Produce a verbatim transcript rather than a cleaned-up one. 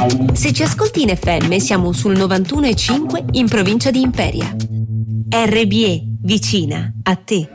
Se ci ascolti in F M siamo sul novantuno e cinque in provincia di Imperia. R B E, vicina a te.